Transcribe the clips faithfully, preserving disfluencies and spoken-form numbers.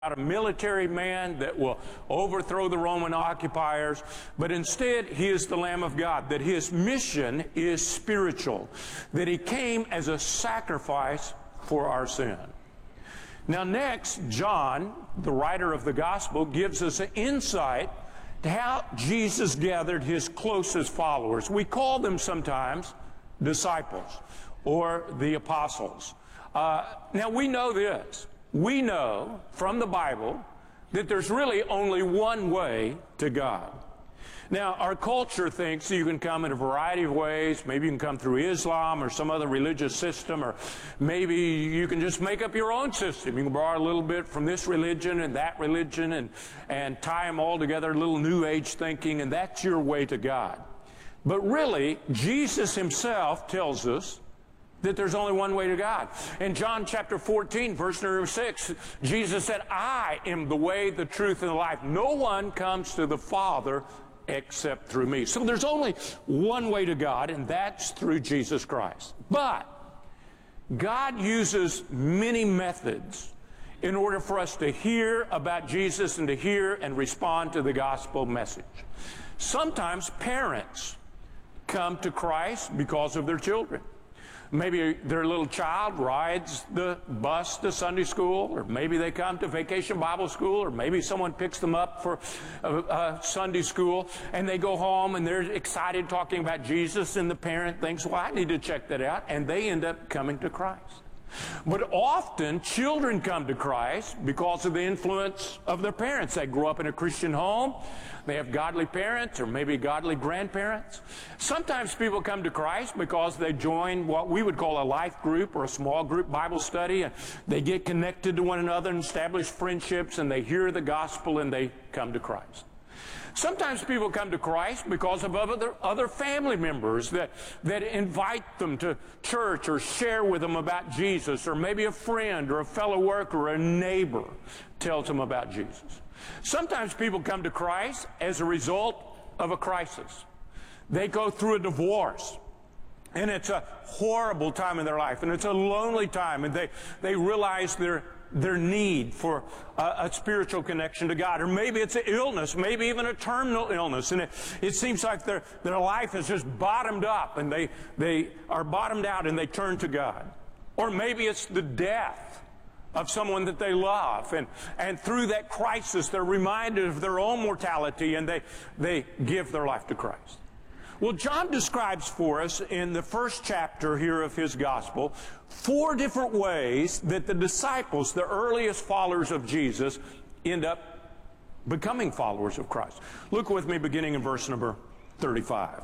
a military man that will overthrow the Roman occupiers, but instead he is the Lamb of God, that his mission is spiritual, that he came as a sacrifice for our sin. Now next, John, the writer of the gospel, gives us an insight to how Jesus gathered his closest followers. We call them sometimes disciples or the apostles. Uh, now we know this. We know from the Bible that there's really only one way to God. Now, our culture thinks you can come in a variety of ways. Maybe you can come through Islam or some other religious system, or maybe you can just make up your own system. You can borrow a little bit from this religion and that religion and, and tie them all together, a little New Age thinking, and that's your way to God. But really, Jesus himself tells us that there's only one way to God. In John chapter fourteen, verse number six, Jesus said, I am the way, the truth, and the life. No one comes to the Father except through me. So there's only one way to God, and that's through Jesus Christ. But God uses many methods in order for us to hear about Jesus and to hear and respond to the gospel message. Sometimes parents come to Christ because of their children. Maybe their little child rides the bus to Sunday school, or maybe they come to Vacation Bible School, or maybe someone picks them up for uh, uh, Sunday school, and they go home and they're excited talking about Jesus, and the parent thinks, well, I need to check that out, and they end up coming to Christ. But often, children come to Christ because of the influence of their parents. They grow up in a Christian home. They have godly parents or maybe godly grandparents. Sometimes people come to Christ because they join what we would call a life group or a small group Bible study, and they get connected to one another and establish friendships, and they hear the gospel and they come to Christ. Sometimes people come to Christ because of other, other family members that, that invite them to church or share with them about Jesus, or maybe a friend or a fellow worker or a neighbor tells them about Jesus. Sometimes people come to Christ as a result of a crisis. They go through a divorce, and it's a horrible time in their life, and it's a lonely time, and they, they realize they're their need for a, a spiritual connection to God. Or maybe it's an illness, maybe even a terminal illness, and it, it seems like their, their life is just bottomed up, and they, they are bottomed out, and they turn to God. Or maybe it's the death of someone that they love, and, and through that crisis they're reminded of their own mortality, and they, they give their life to Christ. Well, John describes for us in the first chapter here of his gospel four different ways that the disciples, the earliest followers of Jesus, end up becoming followers of Christ. Look with me beginning in verse number thirty-five.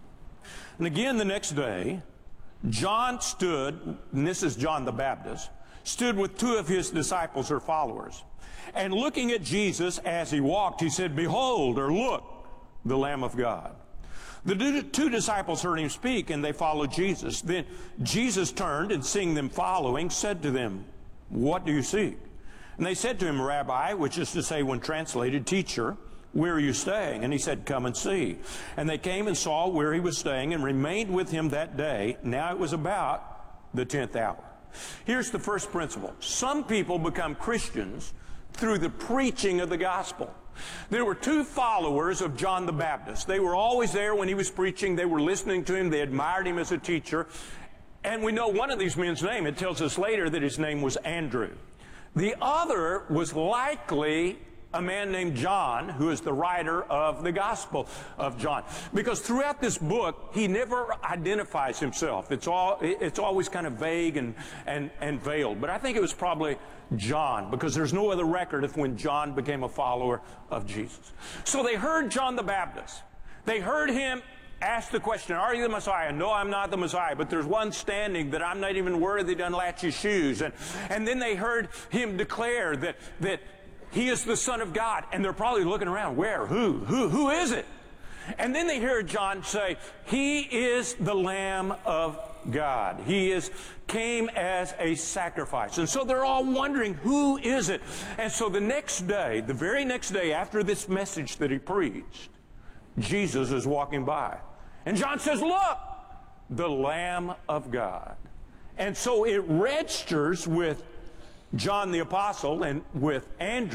And again the next day, John stood, and this is John the Baptist, stood with two of his disciples or followers. And looking at Jesus as he walked, he said, Behold, or look, the Lamb of God. The two disciples heard him speak, and they followed Jesus. Then Jesus turned, and seeing them following, said to them, What do you seek? And they said to him, Rabbi, which is to say, when translated, Teacher, where are you staying? And he said, Come and see. And they came and saw where he was staying, and remained with him that day. Now it was about the tenth hour. Here's the first principle. Some people become Christians through the preaching of the gospel. There were two followers of John the Baptist. They were always there when he was preaching. They were listening to him. They admired him as a teacher. And we know one of these men's name. It tells us later that his name was Andrew. The other was likely a man named John, who is the writer of the Gospel of John. Because throughout this book, he never identifies himself. It's all, it's always kind of vague and, and, and veiled. But I think it was probably John, because there's no other record of when John became a follower of Jesus. So they heard John the Baptist. They heard him ask the question, Are you the Messiah? No, I'm not the Messiah, but there's one standing that I'm not even worthy to unlatch his shoes. And, and then they heard him declare that, that he is the Son of God. And they're probably looking around, where, who, who, who is it? And then they hear John say, He is the Lamb of God. He is came as a sacrifice. And so they're all wondering, who is it? And so the next day, the very next day after this message that he preached, Jesus is walking by. And John says, Look, the Lamb of God. And so it registers with John the Apostle and with Andrew